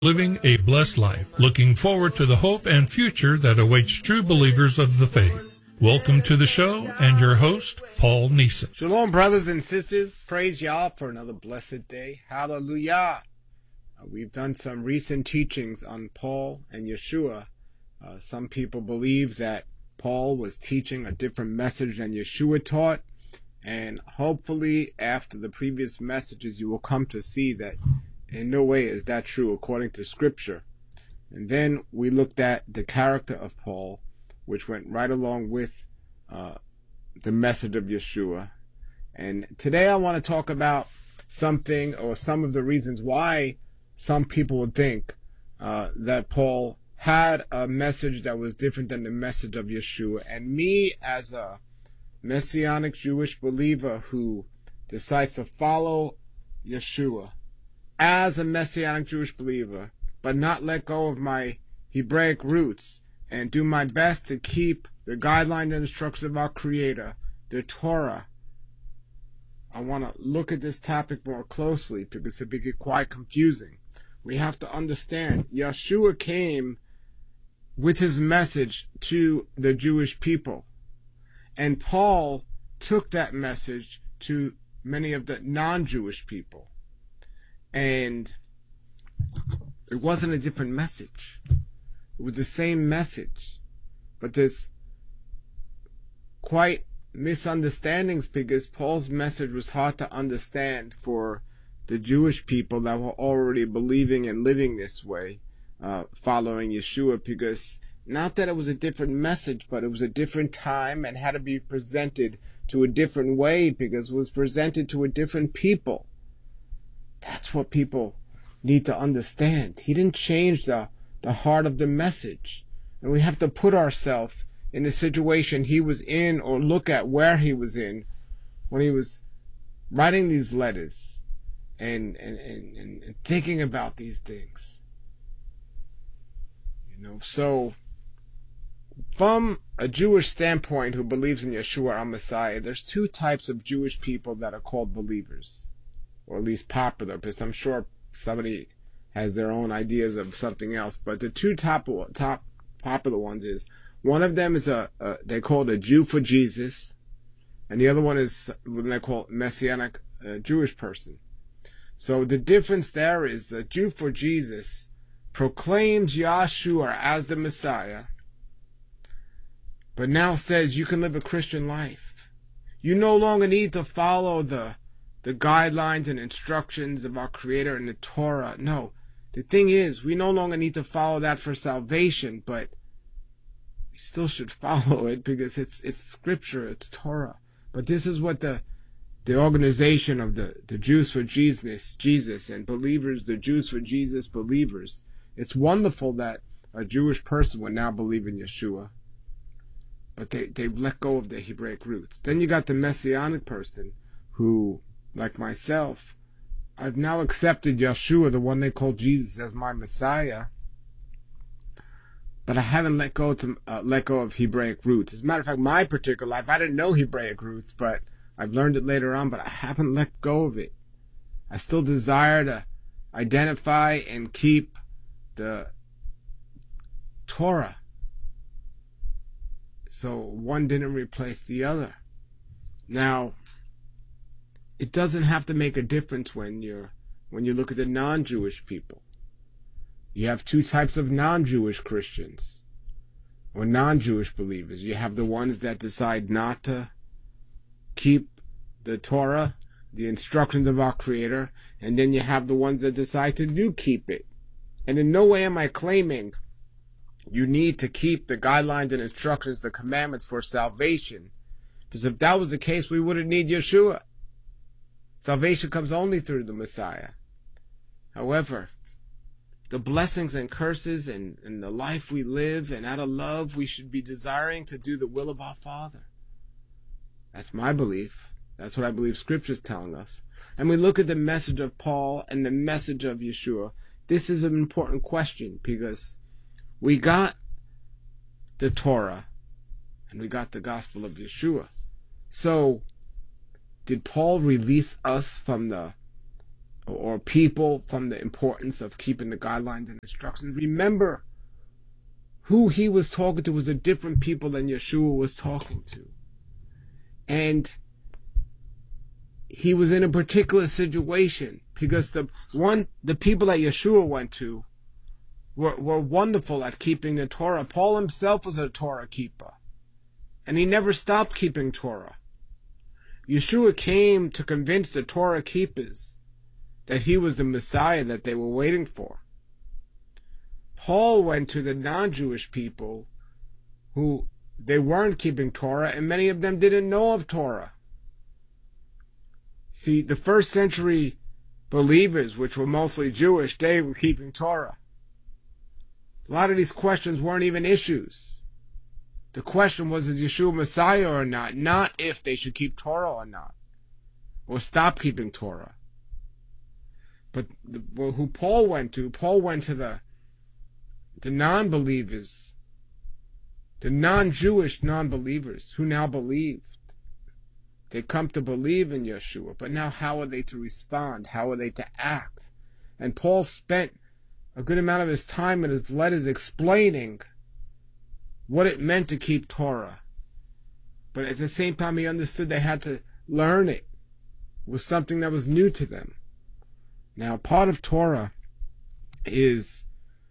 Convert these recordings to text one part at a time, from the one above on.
Living a blessed life, looking forward to the hope and future that awaits true believers of the faith. Welcome to the show and your host, Paul Neeson. Shalom, brothers and sisters. Praise Yah for another blessed day. Hallelujah. We've done some recent teachings on Paul and Yeshua. Some people believe that Paul was teaching a different message than Yeshua taught. And hopefully, after the previous messages, you will come to see that in no way is that true according to Scripture. And then we looked at the character of Paul, which went right along with the message of Yeshua. And today I want to talk about something, or some of the reasons why some people would think that Paul had a message that was different than the message of Yeshua. And me, as a Messianic Jewish believer who decides to follow Yeshua, as a Messianic Jewish believer, but not let go of my Hebraic roots and do my best to keep the guidelines and instructions of our Creator, the Torah, I want to look at this topic more closely because it can get quite confusing. We have to understand, Yeshua came with his message to the Jewish people, and Paul took that message to many of the non-Jewish people. And it wasn't a different message. It was the same message. But there's quite misunderstandings because Paul's message was hard to understand for the Jewish people that were already believing and living this way, following Yeshua, because not that it was a different message, but it was a different time and had to be presented to a different way because it was presented to a different people. That's what people need to understand. He didn't change the heart of the message. And we have to put ourselves in the situation he was in, or look at where he was in when he was writing these letters and thinking about these things. So from a Jewish standpoint who believes in Yeshua, our Messiah, there's two types of Jewish people that are called believers, or at least popular, because I'm sure somebody has their own ideas of something else. But the two top popular ones is, one of them is they call it a Jew for Jesus, and the other one is what they call Messianic Jewish person. So the difference there is the Jew for Jesus proclaims Yeshua as the Messiah, but now says you can live a Christian life. You no longer need to follow the guidelines and instructions of our Creator in the Torah. No, the thing is, we no longer need to follow that for salvation, but we still should follow it because it's Scripture, it's Torah. But this is what the organization of the Jews for Jesus and believers, the Jews for Jesus believers. It's wonderful that a Jewish person would now believe in Yeshua, but they've let go of their Hebraic roots. Then you got the Messianic person who, like myself, I've now accepted Yeshua, the one they call Jesus, as my Messiah, but I haven't let go of Hebraic roots. As a matter of fact, my particular life, I didn't know Hebraic roots, but I've learned it later on, but I haven't let go of it. I still desire to identify and keep the Torah. So one didn't replace the other. Now, it doesn't have to make a difference when you look at the non-Jewish people. You have two types of non-Jewish Christians or non-Jewish believers. You have the ones that decide not to keep the Torah, the instructions of our Creator, and then you have the ones that decide to do keep it. And in no way am I claiming you need to keep the guidelines and instructions, the commandments for salvation, because if that was the case, we wouldn't need Yeshua. Salvation comes only through the Messiah. However, the blessings and curses and the life we live, and out of love, we should be desiring to do the will of our Father. That's my belief. That's what I believe Scripture is telling us. And we look at the message of Paul and the message of Yeshua. This is an important question because we got the Torah and we got the gospel of Yeshua. So, did Paul release us from the or people from the importance of keeping the guidelines and instructions. Remember, who he was talking to was a different people than Yeshua was talking to. And he was in a particular situation because the people that Yeshua went to were wonderful at keeping the Torah. Paul himself was a Torah keeper, and he never stopped keeping Torah. Yeshua came to convince the Torah keepers that he was the Messiah that they were waiting for. Paul went to the non-Jewish people who they weren't keeping Torah, and many of them didn't know of Torah. See, the first century believers, which were mostly Jewish, they were keeping Torah. A lot of these questions weren't even issues. The question was, is Yeshua Messiah or not if they should keep Torah or not, or stop keeping Torah. But who Paul went to the non-believers, the non-Jewish non-believers who now believed. They come to believe in Yeshua, but now how are they to respond? How are they to act? And Paul spent a good amount of his time in his letters explaining what it meant to keep Torah. But at the same time, he understood they had to learn it. It was something that was new to them. Now, part of Torah is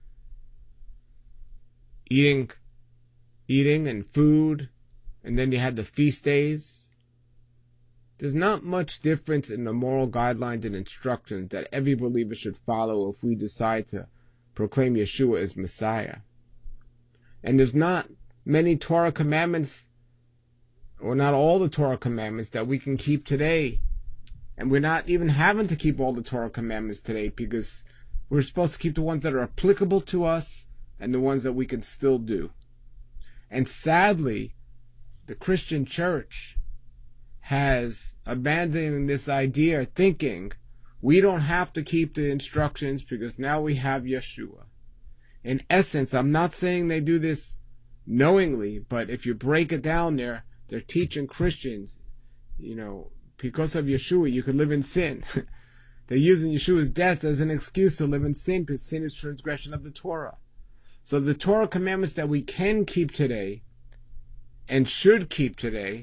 eating and food, and then you had the feast days. There's not much difference in the moral guidelines and instructions that every believer should follow if we decide to proclaim Yeshua as Messiah. And there's not many Torah commandments, or not all the Torah commandments that we can keep today. And we're not even having to keep all the Torah commandments today because we're supposed to keep the ones that are applicable to us and the ones that we can still do. And sadly, the Christian church has abandoned this idea, thinking we don't have to keep the instructions because now we have Yeshua. In essence, I'm not saying they do this knowingly, but if you break it down there, they're teaching Christians, because of Yeshua, you could live in sin. They're using Yeshua's death as an excuse to live in sin because sin is transgression of the Torah. So the Torah commandments that we can keep today and should keep today,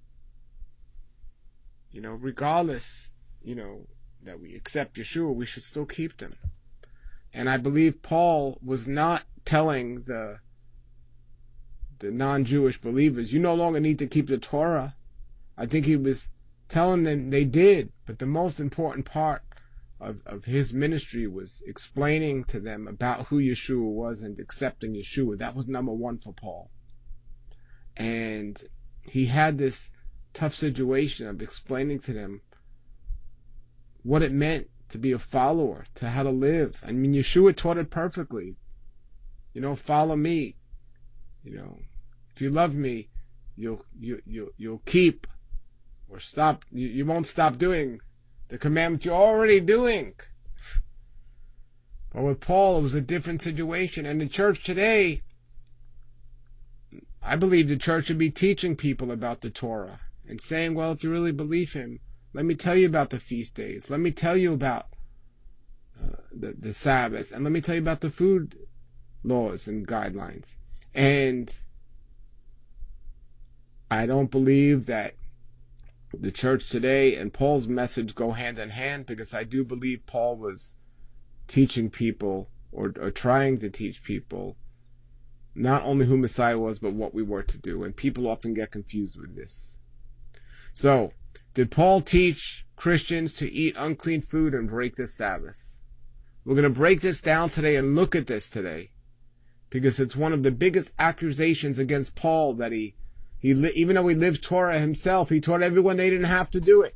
regardless, that we accept Yeshua, we should still keep them. And I believe Paul was not telling the non-Jewish believers, you no longer need to keep the Torah. I think he was telling them they did, but the most important part of his ministry was explaining to them about who Yeshua was and accepting Yeshua. That was number one for Paul. And he had this tough situation of explaining to them what it meant to be a follower, to how to live. I mean, Yeshua taught it perfectly. Follow me. If you love me, you'll keep or stop. You won't stop doing the commandment you're already doing. But with Paul, it was a different situation. And the church today, I believe the church should be teaching people about the Torah and saying, well, if you really believe him, let me tell you about the feast days. Let me tell you about the Sabbath. And let me tell you about the food laws and guidelines. And I don't believe that the church today and Paul's message go hand in hand, because I do believe Paul was teaching people or trying to teach people not only who Messiah was, but what we were to do. And people often get confused with this. So, did Paul teach Christians to eat unclean food and break the Sabbath? We're going to break this down today and look at this today, because it's one of the biggest accusations against Paul, that he even though he lived Torah himself, he taught everyone they didn't have to do it.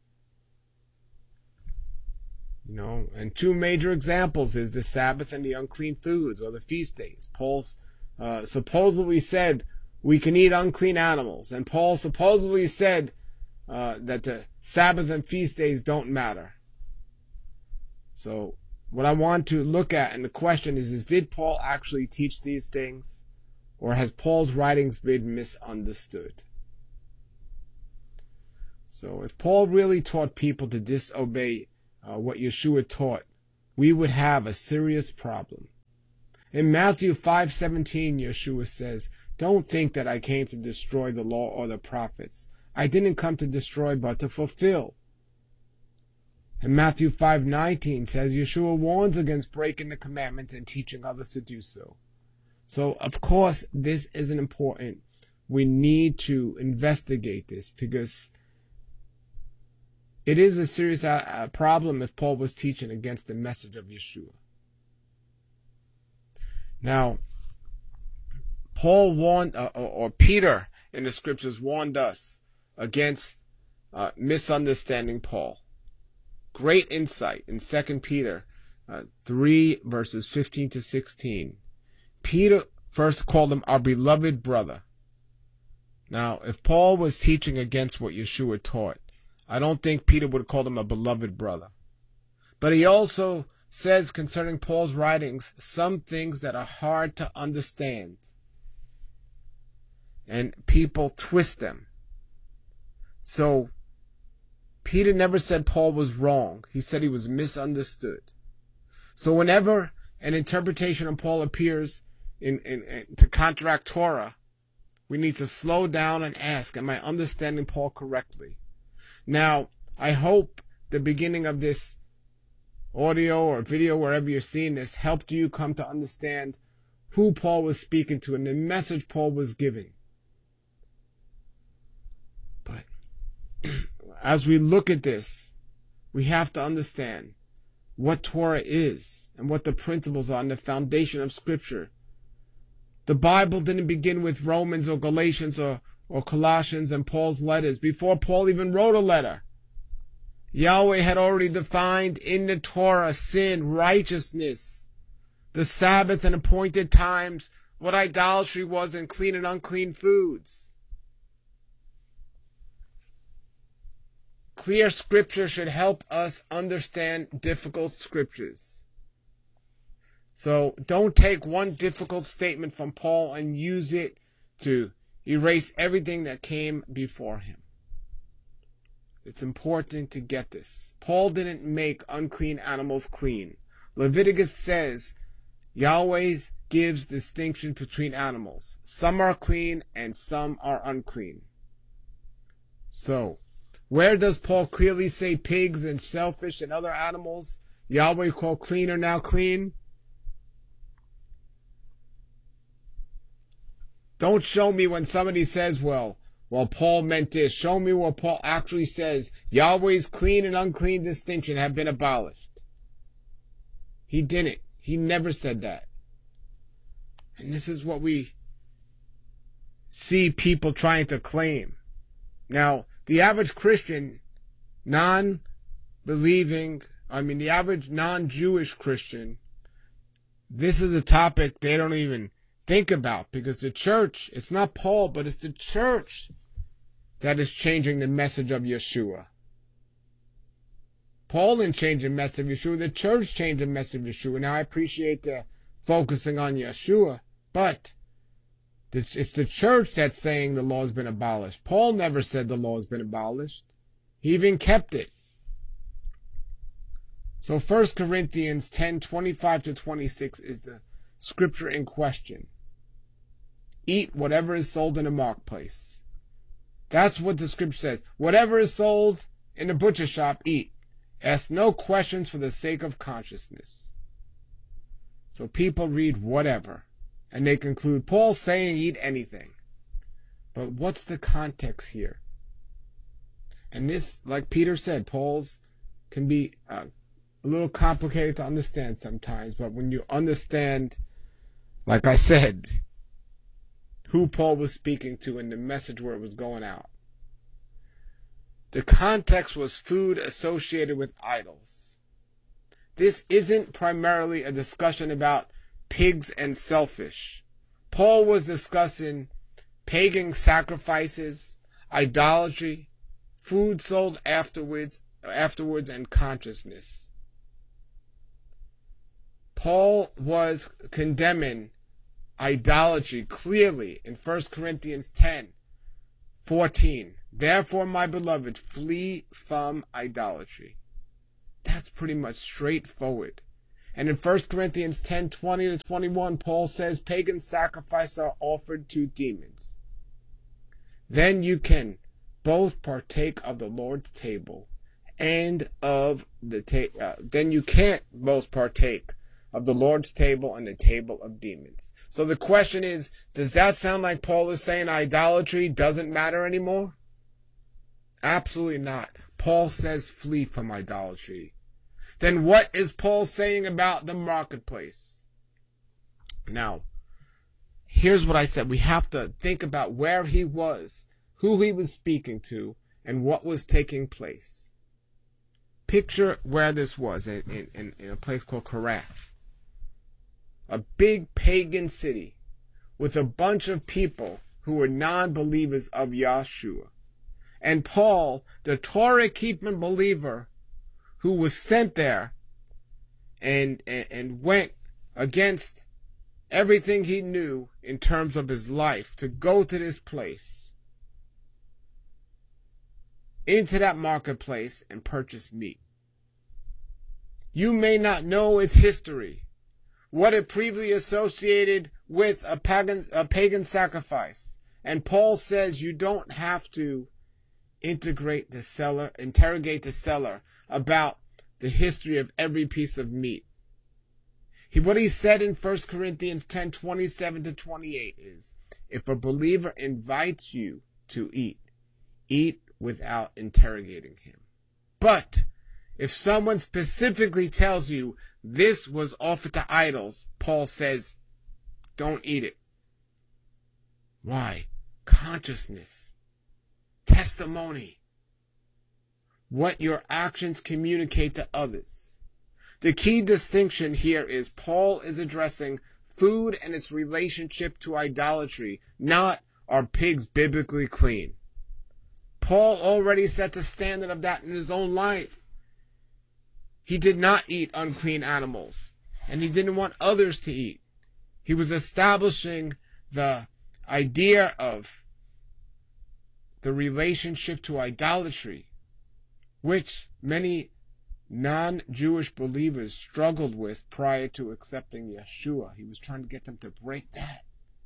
And two major examples is the Sabbath and the unclean foods, or the feast days. Paul supposedly said we can eat unclean animals, and Paul supposedly said that the Sabbath and feast days don't matter. So what I want to look at, and the question is did Paul actually teach these things? Or has Paul's writings been misunderstood? So if Paul really taught people to disobey what Yeshua taught, we would have a serious problem. In Matthew 5:17, Yeshua says, "Don't think that I came to destroy the law or the prophets. I didn't come to destroy, but to fulfill." And Matthew 5:19 says Yeshua warns against breaking the commandments and teaching others to do so. So, of course, this isn't important. We need to investigate this because it is a serious problem if Paul was teaching against the message of Yeshua. Now, Paul warned, or Peter in the scriptures warned us against misunderstanding Paul. Great insight in 2 Peter 3 verses 15 to 16. Peter first called him our beloved brother. Now, if Paul was teaching against what Yeshua taught, I don't think Peter would have called him a beloved brother. But he also says concerning Paul's writings some things that are hard to understand. And people twist them. So, Peter never said Paul was wrong. He said he was misunderstood. So whenever an interpretation of Paul appears to counteract Torah, we need to slow down and ask, am I understanding Paul correctly? Now, I hope the beginning of this audio or video, wherever you're seeing this, helped you come to understand who Paul was speaking to and the message Paul was giving. But as we look at this, we have to understand what Torah is and what the principles are and the foundation of Scripture. The Bible didn't begin with Romans or Galatians or Colossians and Paul's letters. Before Paul even wrote a letter, Yahweh had already defined in the Torah sin, righteousness, the Sabbath and appointed times, what idolatry was, and clean and unclean foods. Clear Scripture should help us understand difficult Scriptures. So don't take one difficult statement from Paul and use it to erase everything that came before him. It's important to get this. Paul didn't make unclean animals clean. Leviticus says Yahweh gives distinction between animals. Some are clean and some are unclean. So, where does Paul clearly say pigs and shellfish and other animals Yahweh called clean are now clean? Don't show me when somebody says, well, Paul meant this. Show me where Paul actually says Yahweh's clean and unclean distinction have been abolished. He didn't. He never said that. And this is what we see people trying to claim. Now, the average Christian, the average non-Jewish Christian, this is a topic they don't even think about, because the church, it's not Paul, but it's the church that is changing the message of Yeshua. Paul didn't change the message of Yeshua, the church changed the message of Yeshua. Now I appreciate the focusing on Yeshua, but it's the church that's saying the law has been abolished. Paul never said the law has been abolished. He even kept it. So 1 Corinthians 10:25-26 is the scripture in question. Eat whatever is sold in the marketplace. That's what the scripture says. Whatever is sold in the butcher shop, eat. Ask no questions for the sake of consciousness. So people read whatever, and they conclude Paul's saying eat anything. But what's the context here? And this, like Peter said, Paul's can be a little complicated to understand sometimes, but when you understand, like I said, who Paul was speaking to and the message where it was going out. The context was food associated with idols. This isn't primarily a discussion about pigs and shellfish. Paul was discussing pagan sacrifices, idolatry, food sold afterwards, and consciousness. Paul was condemning idolatry clearly in 1 Corinthians 10:14. Therefore, my beloved, flee from idolatry. That's pretty much straightforward. And in 1 Corinthians 10:20-21, Paul says pagan sacrifices are offered to demons. Then you can both partake of the Lord's table and of the then you can't both partake of the Lord's table and the table of demons. So the question is, does that sound like Paul is saying idolatry doesn't matter anymore? Absolutely not. Paul says flee from idolatry. Then what is Paul saying about the marketplace? Now, here's what I said. We have to think about where he was, who he was speaking to, and what was taking place. Picture where this was, in a place called Corinth. A big pagan city with a bunch of people who were non-believers of Yeshua. And Paul, the Torah-keeping believer who was sent there and went against everything he knew in terms of his life to go to this place, into that marketplace and purchase meat. You may not know its history, what it previously associated with a pagan sacrifice. And Paul says you don't have to interrogate the seller about the history of every piece of meat. What he said in 1 Corinthians 10:27-28 is, if a believer invites you to eat, eat without interrogating him. But if someone specifically tells you this was offered to idols, Paul says, don't eat it. Why? Consciousness, testimony, what your actions communicate to others. The key distinction here is Paul is addressing food and its relationship to idolatry, not are pigs biblically clean. Paul already set the standard of that in his own life. He did not eat unclean animals, and he didn't want others to eat. He was establishing the idea of the relationship to idolatry, which many non-Jewish believers struggled with prior to accepting Yeshua. He was trying to get them to break that.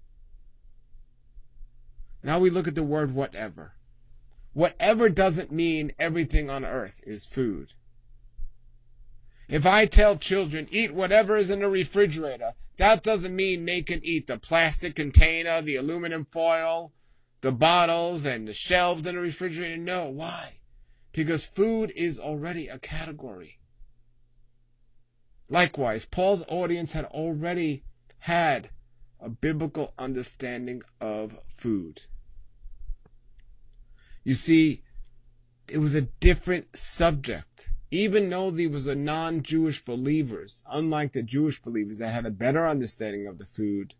Now we look at the word whatever. Whatever doesn't mean everything on earth is food. If I tell children, eat whatever is in the refrigerator, that doesn't mean they can eat the plastic container, the aluminum foil, the bottles, and the shelves in the refrigerator. No, why? Because food is already a category. Likewise, Paul's audience had already had a biblical understanding of food. You see, it was a different subject. Even though there was a non-Jewish believers, unlike the Jewish believers that had a better understanding of the food,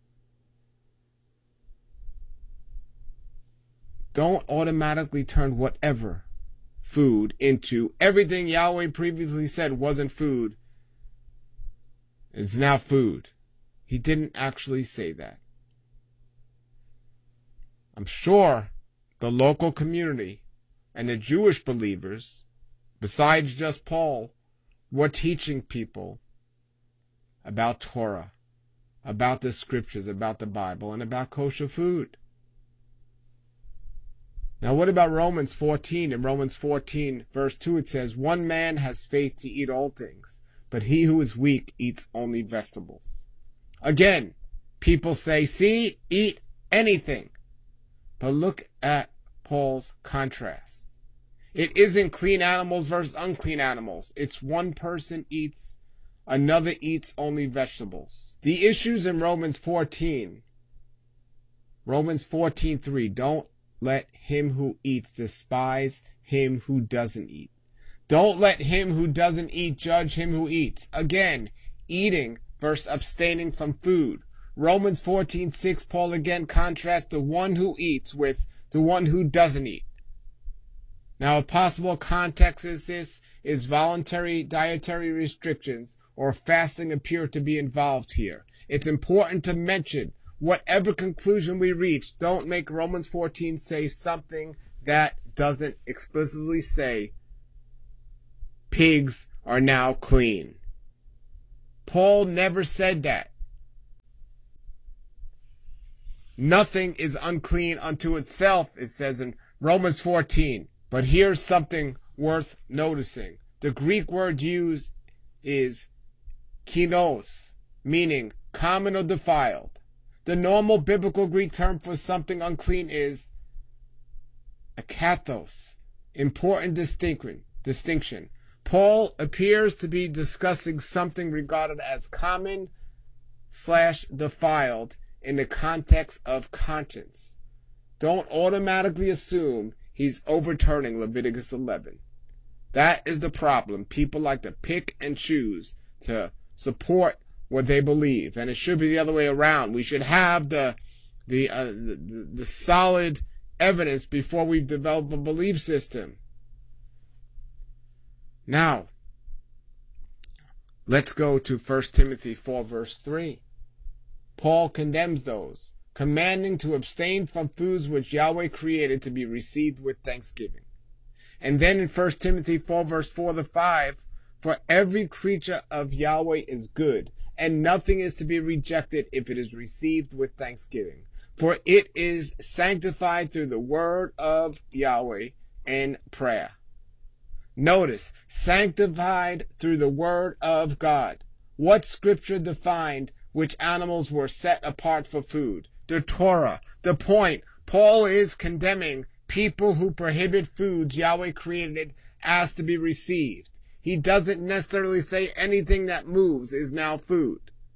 don't automatically turn whatever food into everything Yahweh previously said wasn't food. It's now food. He didn't actually say that. I'm sure the local community and the Jewish believers, besides just Paul, were teaching people about Torah, about the scriptures, about the Bible, and about kosher food. Now what about Romans 14? In Romans 14, verse 2, it says, one man has faith to eat all things, but he who is weak eats only vegetables. Again, people say, see, eat anything. But look at Paul's contrast. It isn't clean animals versus unclean animals. It's one person eats, another eats only vegetables. The issues in Romans 14, Romans 14:3, don't let him who eats despise him who doesn't eat. Don't let him who doesn't eat judge him who eats. Again, eating versus abstaining from food. Romans 14:6, Paul again contrasts the one who eats with the one who doesn't eat. Now, a possible context is voluntary dietary restrictions or fasting appear to be involved here. It's important to mention, whatever conclusion we reach, don't make Romans 14 say something that doesn't explicitly say pigs are now clean. Paul never said that. Nothing is unclean unto itself, it says in Romans 14. But here's something worth noticing. The Greek word used is kinos, meaning common or defiled. The normal biblical Greek term for something unclean is akathos. Important distinction. Paul appears to be discussing something regarded as common/defiled in the context of conscience. Don't automatically assume he's overturning Leviticus 11. That is the problem. People like to pick and choose to support what they believe, and it should be the other way around. We should have the solid evidence before we develop a belief system. Now, let's go to 1 Timothy 4 verse 3. Paul condemns those, commanding to abstain from foods which Yahweh created to be received with thanksgiving. And then in 1 Timothy 4 verse 4 to 5, for every creature of Yahweh is good, and nothing is to be rejected if it is received with thanksgiving. For it is sanctified through the word of Yahweh and prayer. Notice, sanctified through the word of God. What scripture defined which animals were set apart for food? The Torah. The point, Paul is condemning people who prohibit foods Yahweh created as to be received. He doesn't necessarily say anything that moves is now food.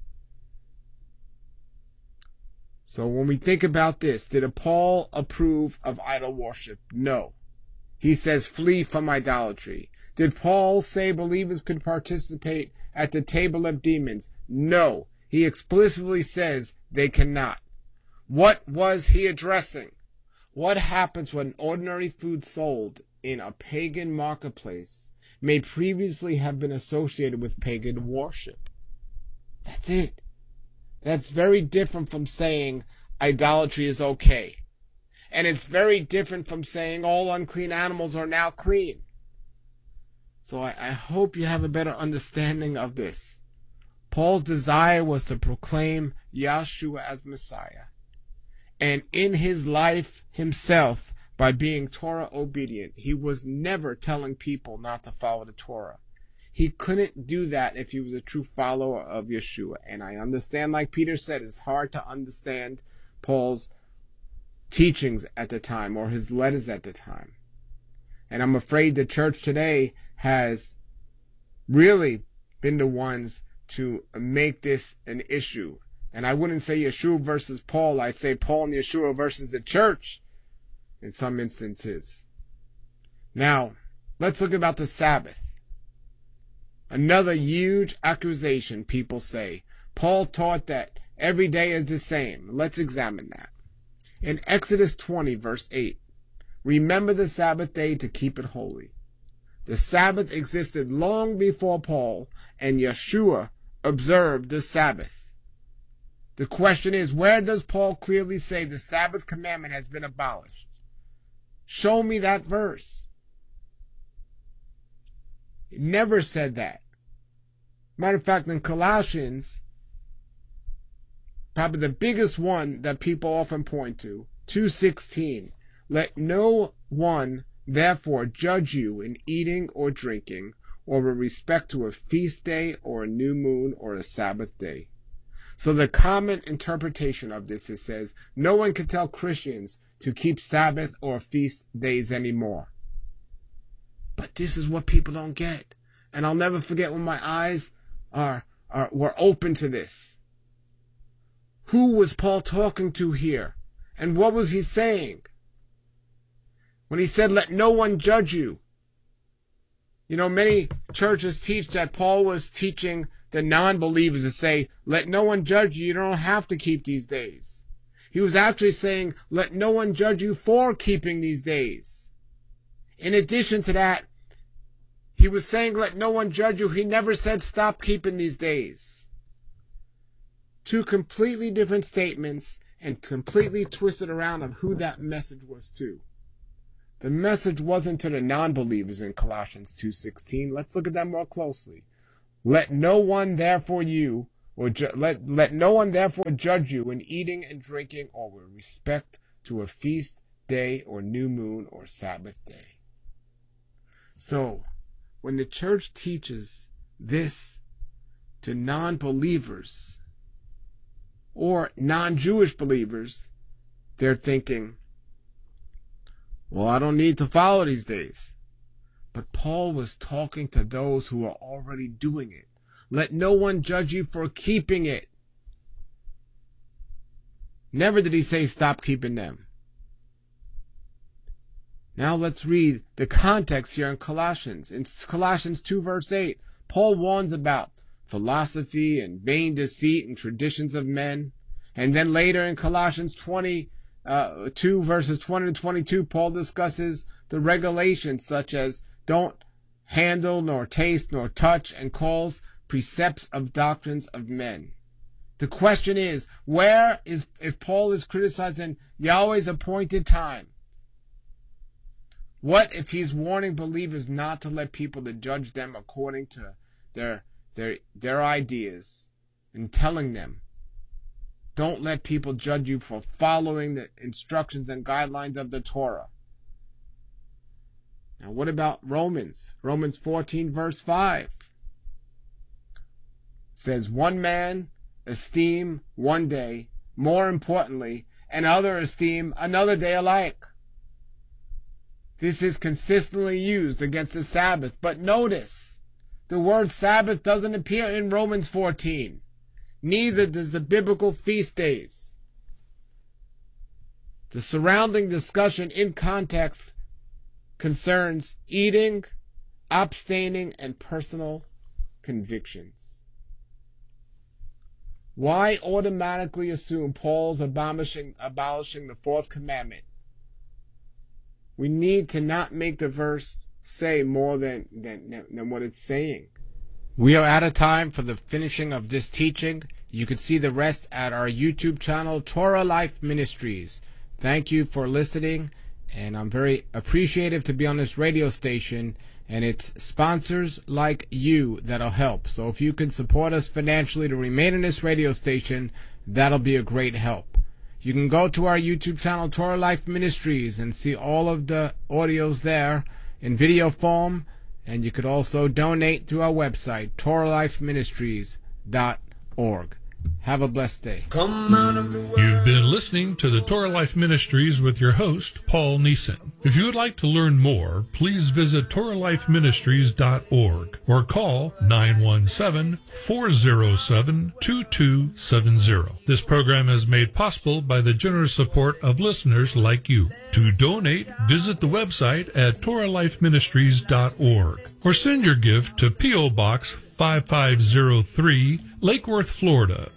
So when we think about this, did Paul approve of idol worship? No. He says flee from idolatry. Did Paul say believers could participate at the table of demons? No. He explicitly says they cannot. What was he addressing? What happens when ordinary food sold in a pagan marketplace may previously have been associated with pagan worship? That's it. That's very different from saying idolatry is okay. And it's very different from saying all unclean animals are now clean. So I hope you have a better understanding of this. Paul's desire was to proclaim Yahshua as Messiah. And in his life himself, by being Torah obedient, he was never telling people not to follow the Torah. He couldn't do that if he was a true follower of Yeshua. And I understand, like Peter said, it's hard to understand Paul's teachings at the time or his letters at the time. And I'm afraid the church today has really been the ones to make this an issue. And I wouldn't say Yeshua versus Paul. I'd say Paul and Yeshua versus the church in some instances. Now, let's look about the Sabbath. Another huge accusation people say. Paul taught that every day is the same. Let's examine that. In Exodus 20, verse 8, remember the Sabbath day to keep it holy. The Sabbath existed long before Paul and Yeshua observed the Sabbath. The question is, where does Paul clearly say the Sabbath commandment has been abolished? Show me that verse. It never said that. Matter of fact, in Colossians, probably the biggest one that people often point to, 2:16, let no one therefore judge you in eating or drinking, or in respect to a feast day or a new moon or a Sabbath day. So the common interpretation of this, it says, no one can tell Christians to keep Sabbath or feast days anymore. But this is what people don't get. And I'll never forget when my eyes were open to this. Who was Paul talking to here? And what was he saying? When he said, let no one judge you. You know, many churches teach that Paul was teaching the non-believers to say, let no one judge you. You don't have to keep these days. He was actually saying, let no one judge you for keeping these days. In addition to that, he was saying, let no one judge you. He never said, stop keeping these days. Two completely different statements and completely twisted around of who that message was to. The message wasn't to the non-believers in Colossians 2:16. Let's look at that more closely. Let no one therefore let no one therefore judge you in eating and drinking or with respect to a feast day or new moon or Sabbath day. So, when the church teaches this to non-believers or non-Jewish believers, they're thinking, well, I don't need to follow these days. But Paul was talking to those who are already doing it. Let no one judge you for keeping it. Never did he say stop keeping them. Now let's read the context here in Colossians. In Colossians 2 verse 8, Paul warns about philosophy and vain deceit and traditions of men. And then later in Colossians 2 verses 20 to 22, Paul discusses the regulations such as don't handle nor taste nor touch, and calls precepts of doctrines of men. The question is, if Paul is criticizing Yahweh's appointed time, what if he's warning believers not to let people to judge them according to their ideas, and telling them, don't let people judge you for following the instructions and guidelines of the Torah? Now what about Romans? Romans 14 verse 5 says, one man esteem one day more importantly, and other esteem another day alike. This is consistently used against the Sabbath. But notice, the word Sabbath doesn't appear in Romans 14. Neither does the biblical feast days. The surrounding discussion in context concerns eating, abstaining, and personal convictions. Why automatically assume Paul's abolishing the fourth commandment? We need to not make the verse say more than what it's saying. We are out of time for the finishing of this teaching. You can see the rest at our YouTube channel, Torah Life Ministries. Thank you for listening, and I'm very appreciative to be on this radio station, and it's sponsors like you that'll help. So if you can support us financially to remain in this radio station, that'll be a great help. You can go to our YouTube channel, Torah Life Ministries, and see all of the audios there in video form, and you could also donate through our website, TorahLifeMinistries.org. Have a blessed day. You've been listening to the Torah Life Ministries with your host, Paul Neeson. If you would like to learn more, please visit TorahLifeMinistries.org or call 917-407-2270. This program is made possible by the generous support of listeners like you. To donate, visit the website at TorahLifeMinistries.org or send your gift to P.O. Box 5503, Lake Worth, Florida,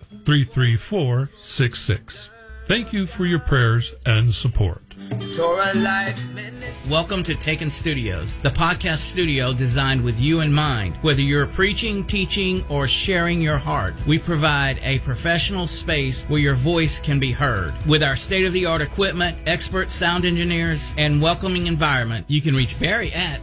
33466. Thank you for your prayers and support. Torah Life Ministries. Welcome to Taken Studios, the podcast studio designed with you in mind. Whether you're preaching, teaching, or sharing your heart, we provide a professional space where your voice can be heard. With our state-of-the-art equipment, expert sound engineers, and welcoming environment, you can reach Barry at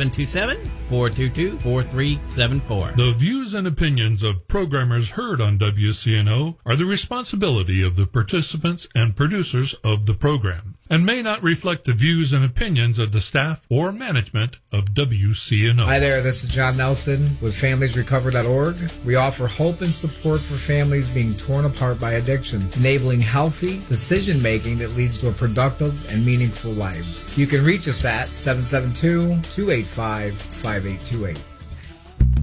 727-422-4374. The views and opinions of programmers heard on WCNO are the responsibility of the participants and producers of the program, and may not reflect the views and opinions of the staff or management of WCNO. Hi there, this is John Nelson with FamiliesRecover.org. We offer hope and support for families being torn apart by addiction, enabling healthy decision-making that leads to a productive and meaningful lives. You can reach us at 772-285-5828.